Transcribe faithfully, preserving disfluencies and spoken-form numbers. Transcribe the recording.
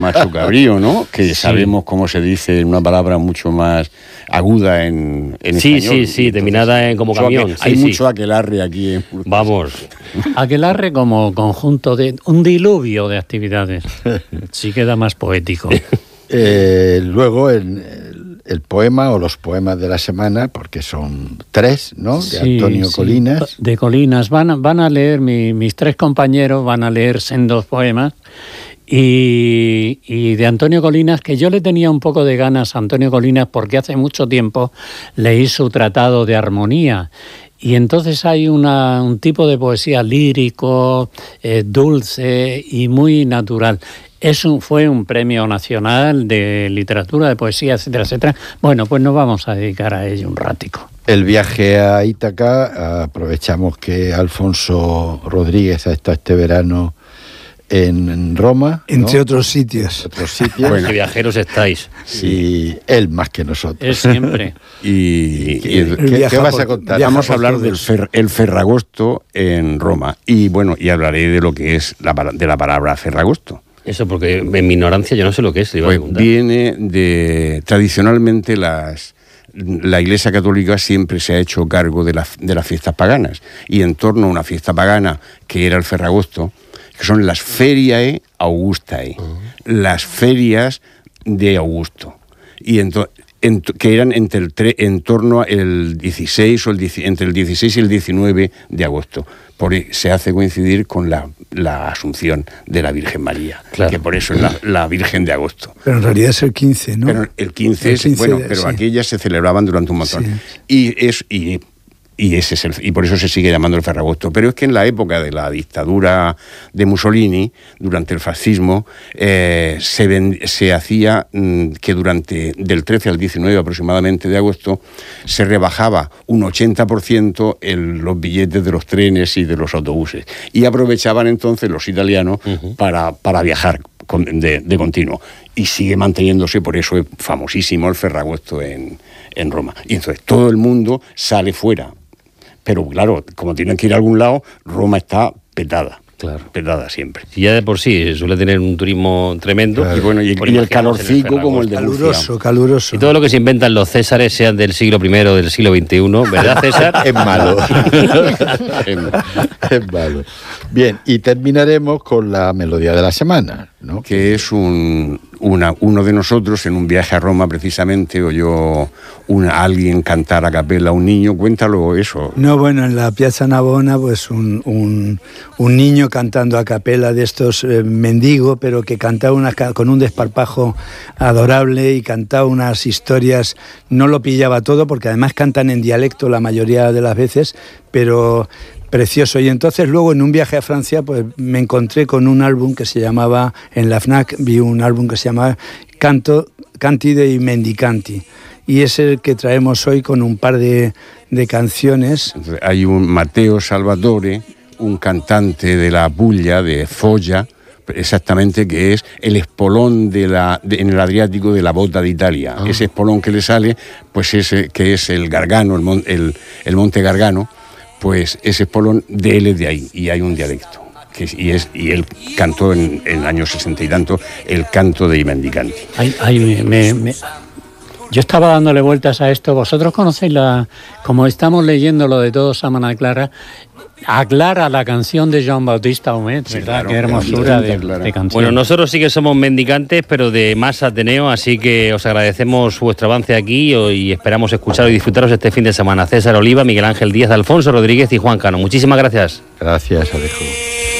Macho cabrío, ¿no? Que sí. sabemos cómo se dice una palabra mucho más aguda en, en sí, español. Sí, sí, sí, terminada en como camión. Hay sí, mucho sí. aquelarre aquí. En... Vamos. Aquelarre como conjunto de... un diluvio de actividades. Sí queda más poético. Eh, luego en el, el poema o los poemas de la semana, porque son tres, ¿no? De Sí, Antonio sí. Colinas. De Colinas. Van a, van a leer, mi, mis tres compañeros van a leer sendos poemas. Y, y de Antonio Colinas, que yo le tenía un poco de ganas a Antonio Colinas porque hace mucho tiempo leí su tratado de armonía. Y entonces hay una, un tipo de poesía lírico, eh, dulce y muy natural. Es un, fue un premio nacional de literatura, de poesía, etcétera, etcétera. Bueno, pues nos vamos a dedicar a ello un ratico. El viaje a Ítaca, aprovechamos que Alfonso Rodríguez ha estado este verano en Roma, entre ¿no? otros sitios. Otros sitios. Bueno, que viajeros estáis. Sí, él más que nosotros. Es siempre. y, y ¿Qué, ¿qué, ¿qué vas a contar? Vamos a hablar del fer, el Ferragosto en Roma. Y bueno, y hablaré de lo que es la, de la palabra Ferragosto. Eso porque en mi ignorancia yo no sé lo que es. Iba pues a preguntar. Viene de... Tradicionalmente las... La Iglesia Católica siempre se ha hecho cargo de, la, de las fiestas paganas. Y en torno a una fiesta pagana, que era el Ferragosto, que son las Feriae Augustae, uh-huh. las ferias de Augusto, y ento, en, que eran entre el tre, en torno al dieciséis o el, entre el dieciséis y el diecinueve de agosto. Por, se hace coincidir con la, la Asunción de la Virgen María, claro. que por eso es la, la Virgen de agosto. Pero en realidad es el quince, ¿no? Pero el quince, el quince es, bueno, de, pero sí. aquellas se celebraban durante un montón. Sí. Y es... Y, Y, ese es el, y por eso se sigue llamando el Ferragosto. Pero es que en la época de la dictadura de Mussolini, durante el fascismo, eh, se, ven, se hacía mmm, que durante del trece al diecinueve aproximadamente de agosto se rebajaba un ochenta por ciento el, los billetes de los trenes y de los autobuses. Y aprovechaban entonces los italianos uh-huh. para, para viajar con, de, de continuo. Y sigue manteniéndose, por eso es famosísimo el Ferragosto en, en Roma. Y entonces todo el mundo sale fuera. Pero claro, como tienen que ir a algún lado, Roma está petada. Claro. Petada siempre. Y ya de por sí suele tener un turismo tremendo. Claro. Y bueno, y, y el calorcico el como el de caluroso, caluroso. Y todo lo que se inventan los Césares, sean del siglo primero o del siglo veintiuno, ¿verdad, César? Es malo. Es malo. Bien, y terminaremos con la melodía de la semana, ¿no? Que es un, una, uno de nosotros en un viaje a Roma precisamente oyó una, alguien cantar a capela a un niño. Cuéntalo eso. No, bueno, en la Piazza Navona, pues un, un, un niño cantando a capela de estos eh, mendigo, pero que cantaba una, con un desparpajo adorable y cantaba unas historias, no lo pillaba todo, porque además cantan en dialecto la mayoría de las veces, pero precioso. Y entonces luego en un viaje a Francia pues me encontré con un álbum que se llamaba, en la FNAC vi un álbum que se llamaba Canto, Canti dei Mendicanti, y es el que traemos hoy con un par de, de canciones. Entonces, hay un Matteo Salvatore, un cantante de la Puglia, de Foggia, exactamente, que es el espolón de la, de, en el Adriático de la Bota de Italia. Ah. Ese espolón que le sale, pues ese que es el Gargano, el, mon, el, el monte Gargano, pues ese espolón de él es de ahí, y hay un dialecto. Que es, y, es, y él cantó en, en el año sesenta y tanto el canto de I Mendicanti. Ay, ay, me, me, me... Yo estaba dándole vueltas a esto. Vosotros conocéis la... Como estamos leyendo lo de Todos aman a Clara, aclara la canción de Joan Bautista Humet, ¿verdad? Sí, claro, qué hermosura de, de canción. Bueno, nosotros sí que somos mendicantes, pero de más Ateneo, así que os agradecemos vuestro avance aquí y esperamos escucharos y disfrutaros este fin de semana. César Oliva, Miguel Ángel Díaz, Alfonso Rodríguez y Juan Cano. Muchísimas gracias. Gracias, Alejo.